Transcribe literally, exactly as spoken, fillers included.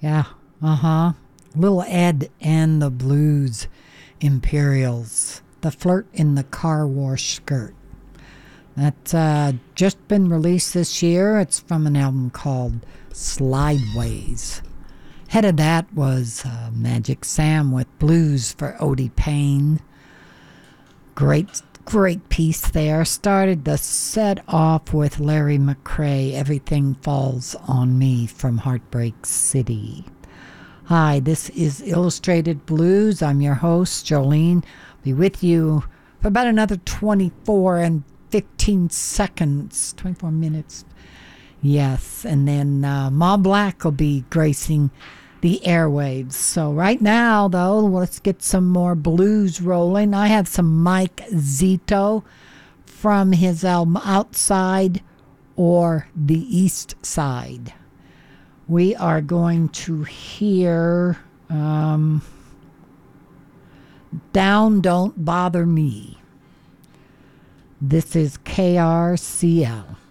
Yeah, uh-huh. Little Ed and the Blues Imperials. The Flirt in the Car Wash Skirt. That's uh, just been released this year. It's from an album called Slideways. Head of that was uh, Magic Sam with Blues for Odie Payne. Great, great piece there. Started the set off with Larry McCray, Everything Falls on Me from Heartbreak City. Hi, this is Illustrated Blues. I'm your host, Jolene. I'll be with you for about another twenty-four and fifteen seconds, twenty-four minutes. Yes, and then uh, Ma Black will be gracing the airwaves. So right now, though, let's get some more blues rolling. I have some Mike Zito from his album Outside or The East Side. We are going to hear um, Down Don't Bother Me. This is K R C L.